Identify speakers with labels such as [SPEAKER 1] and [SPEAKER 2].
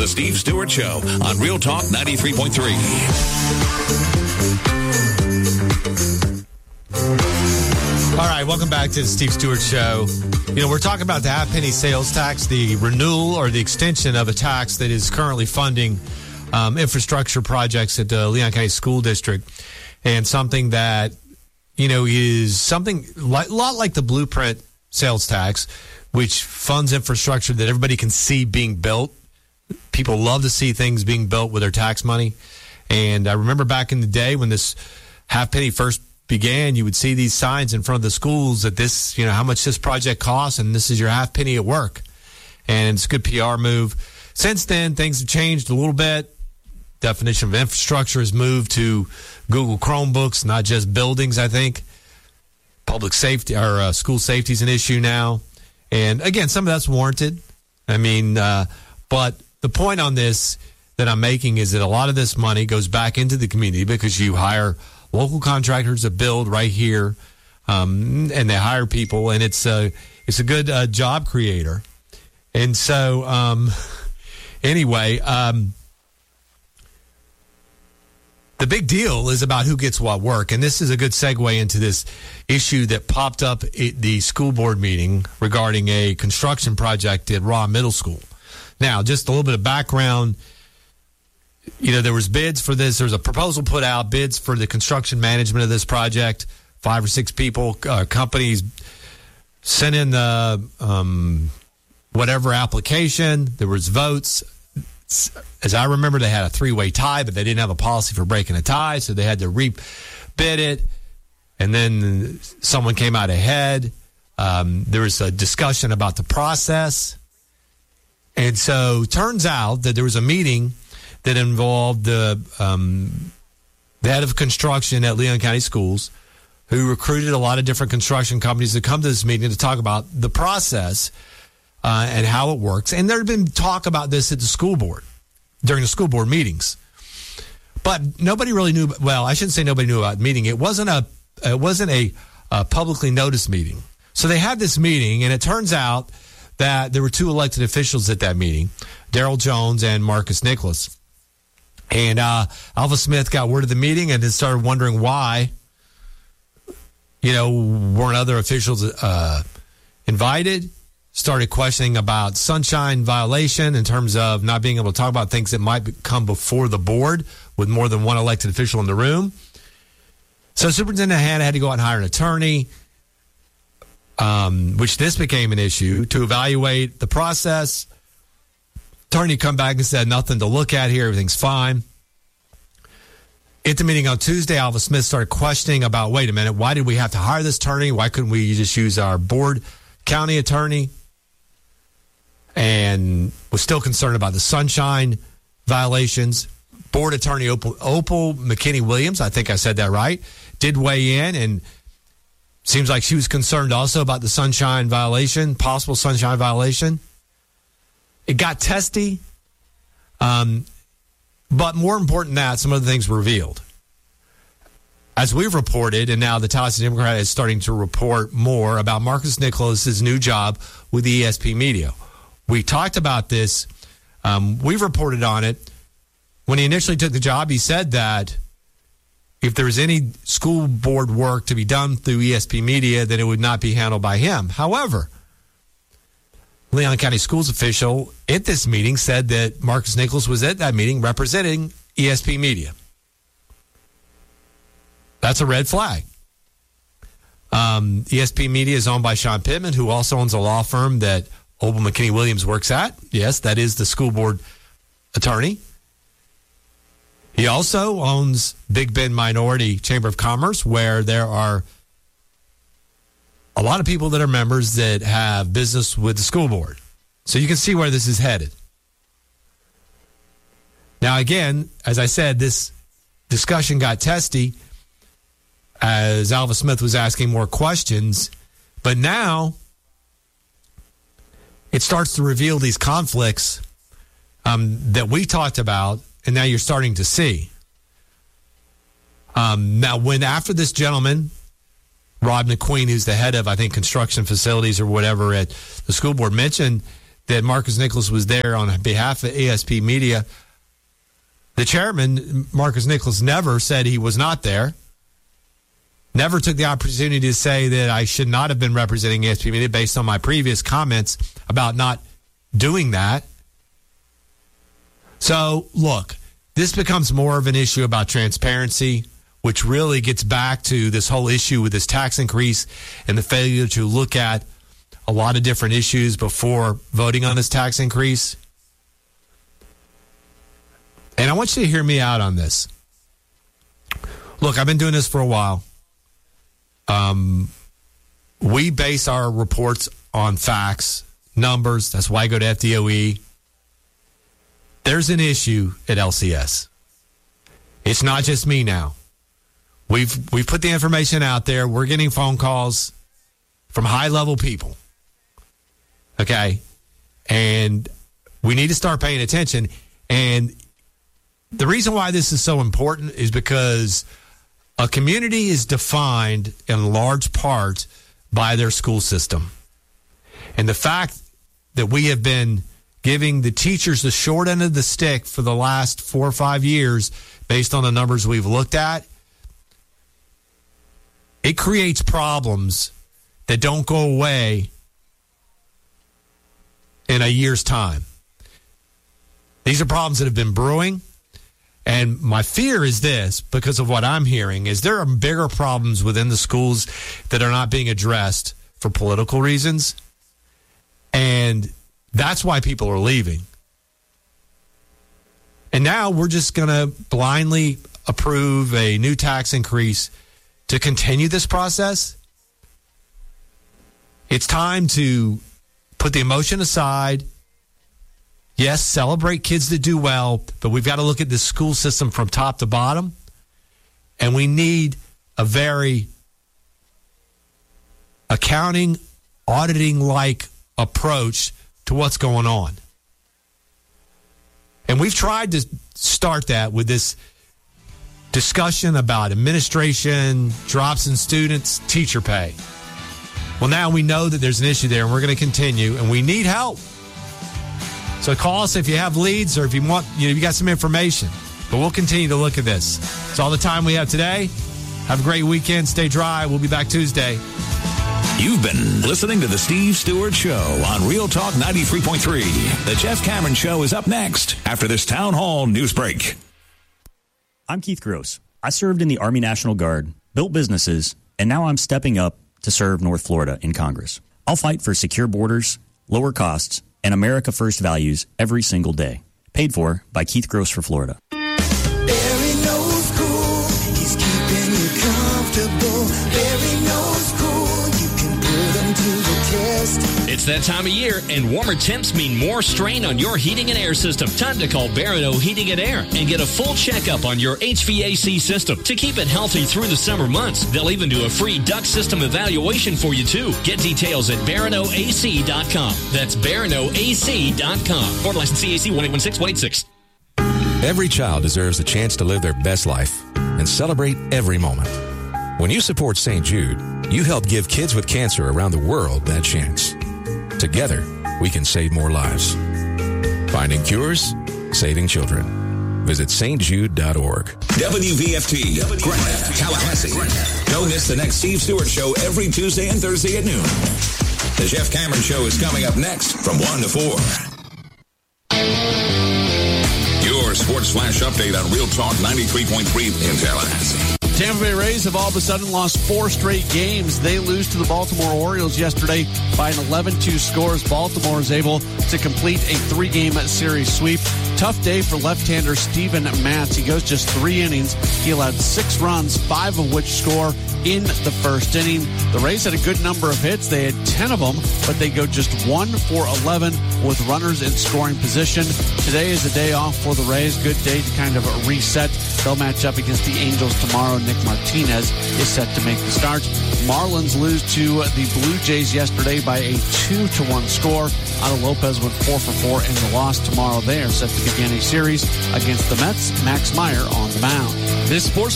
[SPEAKER 1] The Steve Stewart Show on Real Talk 93.3.
[SPEAKER 2] All right, welcome back to the Steve Stewart Show. We're talking about the half-penny sales tax, the renewal or the extension of a tax that is currently funding infrastructure projects at the Leon County School District, and something that, is something a lot like the Blueprint sales tax, which funds infrastructure that everybody can see being built. People love to see things being built with their tax money. And I remember back in the day when this half-penny first began, you would see these signs in front of the schools that this, how much this project costs, and this is your half penny at work. And it's a good PR move. Since then, things have changed a little bit. Definition of infrastructure has moved to Google Chromebooks, not just buildings, I think. Public safety or school safety is an issue now. And again, some of that's warranted. But the point on this that I'm making is that a lot of this money goes back into the community because you hire local contractors that build right here, and they hire people, and it's a good job creator. And so, anyway, the big deal is about who gets what work, and this is a good segue into this issue that popped up at the school board meeting regarding a construction project at Raw Middle School. Now, just a little bit of background. There was bids for this. There was a proposal put out, bids for the construction management of this project. 5 or 6 people, companies sent in the whatever application. There was votes. As I remember, they had a 3-way tie, but they didn't have a policy for breaking a tie, so they had to rebid it. And then someone came out ahead. There was a discussion about the process. And so turns out that there was a meeting that involved the head of construction at Leon County Schools, who recruited a lot of different construction companies to come to this meeting to talk about the process and how it works. And there had been talk about this at the school board during the school board meetings. But nobody really knew. Well, I shouldn't say nobody knew about the meeting. It wasn't a publicly noticed meeting. So they had this meeting, and it turns out that there were 2 elected officials at that meeting, Daryl Jones and Marcus Nicholas. And Alva Smith got word of the meeting and then started wondering why, weren't other officials invited, started questioning about sunshine violation in terms of not being able to talk about things that might come before the board with more than one elected official in the room. So Superintendent Hanna had to go out and hire an attorney, which this became an issue, to evaluate the process. Attorney come back and said, nothing to look at here, everything's fine. At the meeting on Tuesday, Alva Smith started questioning about, wait a minute, why did we have to hire this attorney? Why couldn't we just use our board county attorney? And was still concerned about the sunshine violations. Board attorney Opal McKinney-Williams, I think I said that right, did weigh in, and seems like she was concerned also about the sunshine violation, possible sunshine violation. It got testy, but more important than that, some of the things were revealed. As we've reported, and now the Tallahassee Democrat is starting to report more about Marcus Nicholas's new job with ESP Media. We talked about this. We've reported on it. When he initially took the job, he said that if there was any school board work to be done through ESP Media, then it would not be handled by him. However, Leon County Schools official at this meeting said that Marcus Nicholas was at that meeting representing ESP Media. That's a red flag. ESP Media is owned by Sean Pittman, who also owns a law firm that Opal McKinney-Williams works at. Yes, that is the school board attorney. He also owns Big Bend Minority Chamber of Commerce, where there are a lot of people that are members that have business with the school board. So you can see where this is headed. Now, again, as I said, this discussion got testy as Alva Smith was asking more questions. But now it starts to reveal these conflicts that we talked about, and now you're starting to see. Now, after this gentleman, Rod McQueen, who's the head of, I think, construction facilities or whatever at the school board, mentioned that Marcus Nicholas was there on behalf of ESP Media. The chairman, Marcus Nicholas, never said he was not there. Never took the opportunity to say that I should not have been representing ESP Media based on my previous comments about not doing that. So, look, this becomes more of an issue about transparency, which really gets back to this whole issue with this tax increase and the failure to look at a lot of different issues before voting on this tax increase. And I want you to hear me out on this. Look, I've been doing this for a while. We base our reports on facts, numbers. That's why I go to FDOE. There's an issue at LCS. It's not just me now. We've put the information out there. We're getting phone calls from high-level people. Okay? And we need to start paying attention. And the reason why this is so important is because a community is defined in large part by their school system. And the fact that we have been giving the teachers the short end of the stick for the last 4 or 5 years based on the numbers we've looked at, it creates problems that don't go away in a year's time. These are problems that have been brewing. And my fear is this, because of what I'm hearing, is there are bigger problems within the schools that are not being addressed for political reasons. And that's why people are leaving. And now we're just going to blindly approve a new tax increase to continue this process. It's time to put the emotion aside. Yes, celebrate kids that do well, but we've got to look at this school system from top to bottom. And we need a very accounting, auditing-like approach to what's going on. And we've tried to start that with this discussion about administration, drops in students, teacher pay. Well, now we know that there's an issue there, and we're going to continue, and we need help. So call us if you have leads or if you want, you got some information. But we'll continue to look at this. It's all the time we have today. Have a great weekend. Stay dry. We'll be back Tuesday.
[SPEAKER 1] You've been listening to The Steve Stewart Show on Real Talk 93.3. The Jeff Cameron Show is up next after this Town Hall news break.
[SPEAKER 3] I'm Keith Gross. I served in the Army National Guard, built businesses, and now I'm stepping up to serve North Florida in Congress. I'll fight for secure borders, lower costs, and America First values every single day. Paid for by Keith Gross for Florida.
[SPEAKER 4] Barry knows cool. He's keeping you comfortable. Barry knows cool. You can put him to the test.
[SPEAKER 5] It's that time of year, and warmer temps mean more strain on your heating and air system. Time to call Barano Heating and Air and get a full checkup on your HVAC system to keep it healthy through the summer months. They'll even do a free duct system evaluation for you, too. Get details at BaranoAC.com. That's BaranoAC.com. Board license CAC 1816186.
[SPEAKER 6] Every child deserves a chance to live their best life and celebrate every moment. When you support St. Jude, you help give kids with cancer around the world that chance. Together, we can save more lives. Finding cures, saving children. Visit stjude.org.
[SPEAKER 1] WVFT, Granite, Tallahassee. Don't miss the next Steve Stewart Show every Tuesday and Thursday at noon. The Jeff Cameron Show is coming up next from 1 to 4. Your Sports Flash update on Real Talk 93.3 in Tallahassee.
[SPEAKER 7] Tampa Bay Rays have all of a sudden lost 4 straight games. They lose to the Baltimore Orioles yesterday by an 11-2 score as Baltimore is able to complete a 3-game series sweep. Tough day for left-hander Steven Matz. He goes just 3 innings. He allowed 6 runs, 5 of which score in the first inning. The Rays had a good number of hits. They had 10 of them, but they go just 1 for 11 with runners in scoring position. Today is a day off for the Rays. Good day to kind of reset. They'll match up against the Angels tomorrow. Nick Martinez is set to make the start. Marlins lose to the Blue Jays yesterday by a 2-1 score. Otto Lopez went 4 for 4 in the loss. Tomorrow they are set to begin a series against the Mets. Max Meyer on the mound.
[SPEAKER 8] This sports